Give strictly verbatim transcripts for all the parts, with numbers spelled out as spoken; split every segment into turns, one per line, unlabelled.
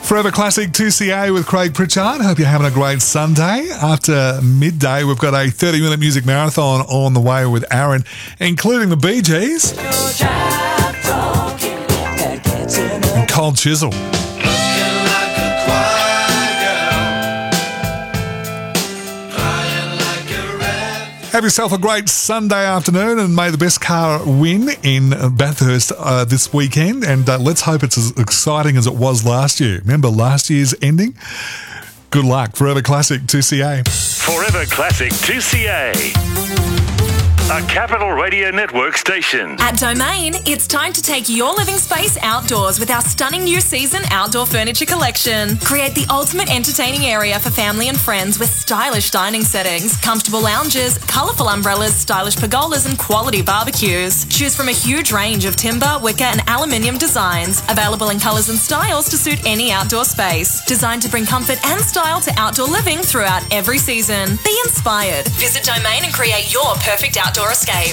Forever Classic two C A with Craig Pritchard. Hope you're having a great Sunday. After midday, we've got a thirty-minute music marathon on the way with Aaron, including the Bee Gees and Cold Chisel. Have yourself a great Sunday afternoon, and may the best car win in Bathurst uh, this weekend. And uh, let's hope it's as exciting as it was last year. Remember last year's ending? Good luck. Forever Classic two C A.
Forever Classic two C A. A Capital Radio Network station.
At Domain, it's time to take your living space outdoors with our stunning new season outdoor furniture collection. Create the ultimate entertaining area for family and friends with stylish dining settings, comfortable lounges, colourful umbrellas, stylish pergolas and quality barbecues. Choose from a huge range of timber, wicker and aluminium designs, available in colours and styles to suit any outdoor space. Designed to bring comfort and style to outdoor living throughout every season. Be inspired. Visit Domain and create your perfect outdoor escape.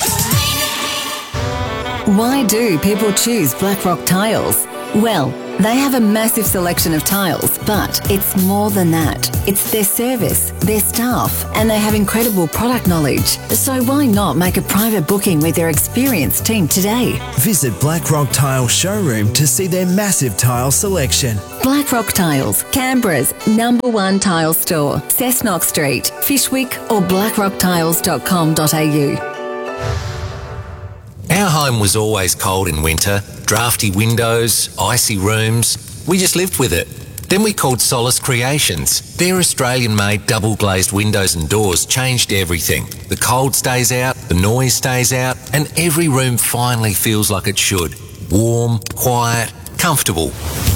Why do people choose Blackrock Tiles? Well, they have a massive selection of tiles, but it's more than that. It's their service, their staff, and they have incredible product knowledge. So why not make a private booking with their experienced team today?
Visit Blackrock Tile Showroom to see their massive tile selection.
Blackrock Tiles, Canberra's number one tile store. Cessnock Street, Fishwick or blackrock tiles dot com dot a u.
Our home was always cold in winter, drafty windows, icy rooms. We just lived with it. Then we called Solace Creations. Their Australian-made double-glazed windows and doors changed everything. The cold stays out, the noise stays out, and every room finally feels like it should. Warm, quiet, comfortable.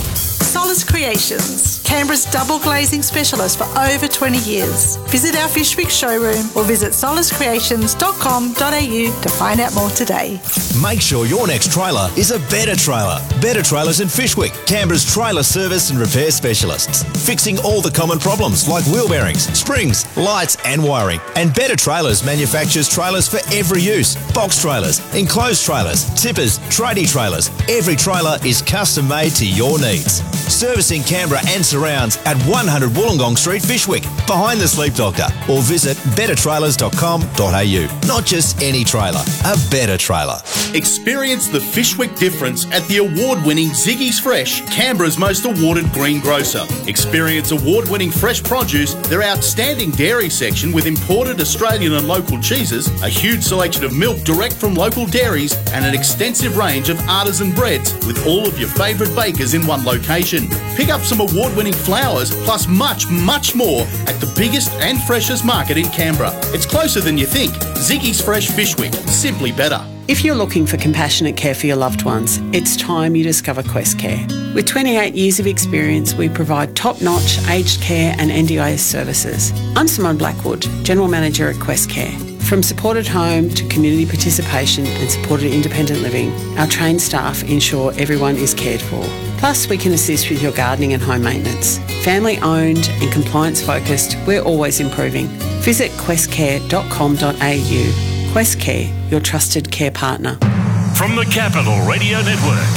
Solace Creations, Canberra's double glazing specialist for over twenty years. Visit our Fishwick showroom or visit solace creations dot com dot a u to find out more today.
Make sure your next trailer is a Better Trailer. Better Trailers in Fishwick, Canberra's trailer service and repair specialists. Fixing all the common problems like wheel bearings, springs, lights and wiring. And Better Trailers manufactures trailers for every use. Box trailers, enclosed trailers, tippers, tradie trailers. Every trailer is custom made to your needs. Servicing Canberra and surrounds at one hundred Wollongong Street, Fishwick, behind the Sleep Doctor, or visit better trailers dot com dot a u. Not just any trailer, a better trailer.
Experience the Fishwick difference at the award-winning Ziggy's Fresh, Canberra's most awarded green grocer. Experience award-winning fresh produce, their outstanding dairy section with imported Australian and local cheeses, a huge selection of milk direct from local dairies, and an extensive range of artisan breads with all of your favourite bakers in one location. Pick up some award-winning flowers, plus much, much more at the biggest and freshest market in Canberra. It's closer than you think. Ziggy's Fresh Fishwick. Simply better.
If you're looking for compassionate care for your loved ones, it's time you discover Quest Care. With twenty-eight years of experience, we provide top-notch aged care and N D I S services. I'm Simone Blackwood, General Manager at Quest Care. From supported home to community participation and supported independent living, our trained staff ensure everyone is cared for. Plus, we can assist with your gardening and home maintenance. Family owned and compliance focused, we're always improving. Visit quest care dot com dot a u. Quest Care, your trusted care partner.
From the Capital Radio Network,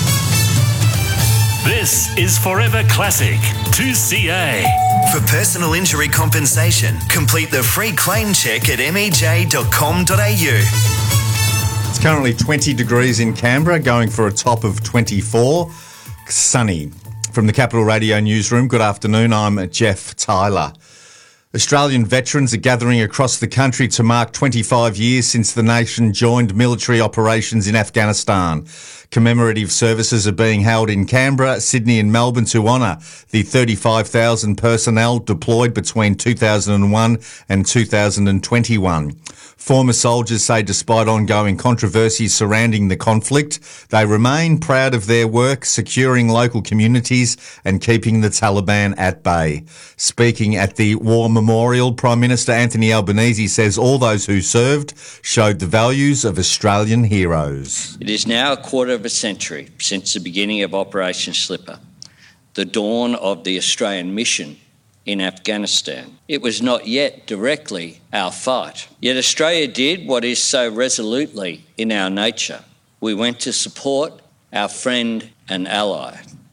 this is Forever Classic two C A.
For personal injury compensation, complete the free claim check at m e j dot com dot a u.
It's currently twenty degrees in Canberra, going for a top of twenty-four. Sunny. From the Capital Radio Newsroom, good afternoon. I'm Jeff Tyler. Australian veterans are gathering across the country to mark twenty-five years since the nation joined military operations in Afghanistan. Commemorative services are being held in Canberra, Sydney and Melbourne to honour the thirty-five thousand personnel deployed between two thousand one and two thousand twenty-one. Former soldiers say despite ongoing controversies surrounding the conflict, they remain proud of their work securing local communities and keeping the Taliban at bay. Speaking at the War Memorial, Prime Minister Anthony Albanese says all those who served showed the values of Australian heroes.
It is now a quarter of a century since the beginning of Operation Slipper, the dawn of the Australian mission in Afghanistan. It was not yet directly our fight. Yet Australia did what is so resolutely in our nature. We went to support our friend and ally.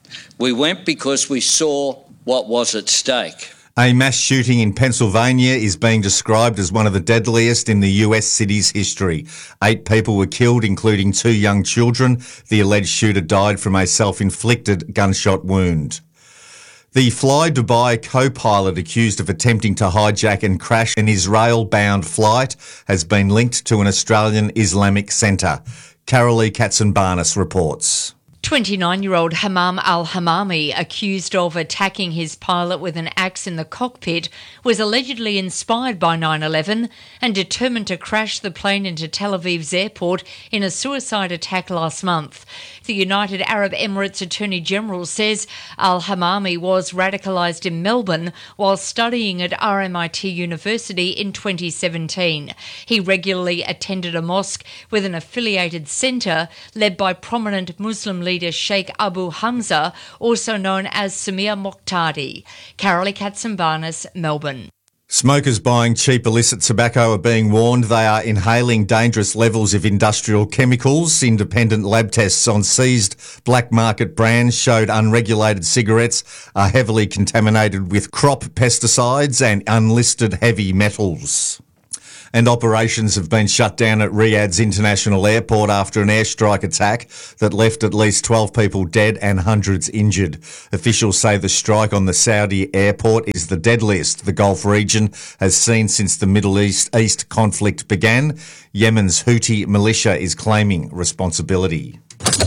We went because we saw what was at stake.
A mass shooting in Pennsylvania is being described as one of the deadliest in the U S city's history. Eight people were killed, including two young children. The alleged shooter died from a self-inflicted gunshot wound. The Fly Dubai co-pilot accused of attempting to hijack and crash an Israel-bound flight has been linked to an Australian Islamic centre. Carolee Katzenbarnis reports.
twenty-nine-year-old Hammam al-Hammami, accused of attacking his pilot with an axe in the cockpit, was allegedly inspired by nine eleven and determined to crash the plane into Tel Aviv's airport in a suicide attack last month. The United Arab Emirates Attorney General says al-Hammami was radicalised in Melbourne while studying at R M I T University in twenty seventeen. He regularly attended a mosque with an affiliated centre led by prominent Muslim leader Sheikh Abu Hamza, also known as Samir Moqtadi. Carolee Katzenbarnis, Melbourne.
Smokers buying cheap illicit tobacco are being warned they are inhaling dangerous levels of industrial chemicals. Independent lab tests on seized black market brands showed unregulated cigarettes are heavily contaminated with crop pesticides and unlisted heavy metals. And operations have been shut down at Riyadh's International Airport after an airstrike attack that left at least twelve people dead and hundreds injured. Officials say the strike on the Saudi airport is the deadliest the Gulf region has seen since the Middle East, East conflict began. Yemen's Houthi militia is claiming responsibility.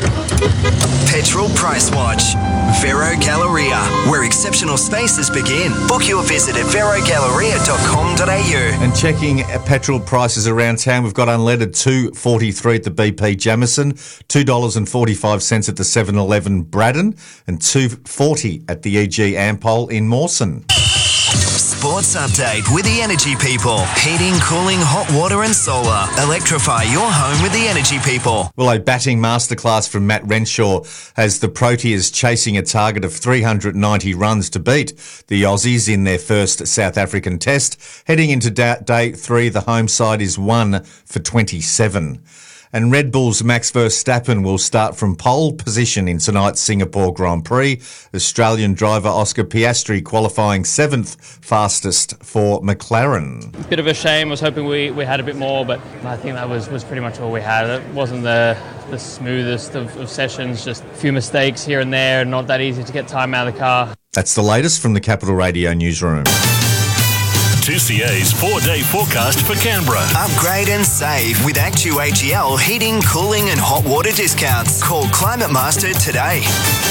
Petrol Price Watch. Vero Galleria, where exceptional spaces begin. Book your visit at vero galleria dot com dot a u.
And checking petrol prices around town, we've got unleaded two forty-three at the B P Jamison, two dollars forty-five at the seven eleven Braddon, and two forty at the E G Ampol in Mawson.
Sports update with the Energy People. Heating, cooling, hot water and solar. Electrify your home with the Energy People.
Well, a batting masterclass from Matt Renshaw has the Proteas chasing a target of three hundred ninety runs to beat the Aussies in their first South African test. Heading into da- day three, the home side is one for twenty-seven. And Red Bull's Max Verstappen will start from pole position in tonight's Singapore Grand Prix. Australian driver Oscar Piastri qualifying seventh fastest for McLaren.
Bit of a shame. I was hoping we, we had a bit more, but I think that was, was pretty much all we had. It wasn't the, the smoothest of, of sessions, just a few mistakes here and there, not that easy to get time out of the car.
That's the latest from the Capital Radio newsroom.
two C A's four-day forecast for Canberra.
Upgrade and save with Actu A G L heating, cooling and hot water discounts. Call Climate Master today.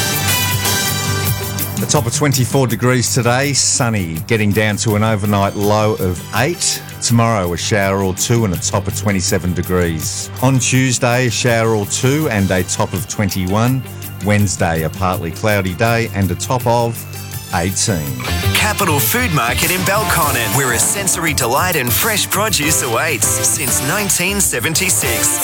The top of twenty-four degrees today, sunny, getting down to an overnight low of eight. Tomorrow, a shower or two and a top of twenty-seven degrees. On Tuesday, a shower or two and a top of twenty-one. Wednesday, a partly cloudy day and a top of eighteen.
Capital Food Market in Belconnen, where a sensory delight and fresh produce awaits since nineteen seventy-six.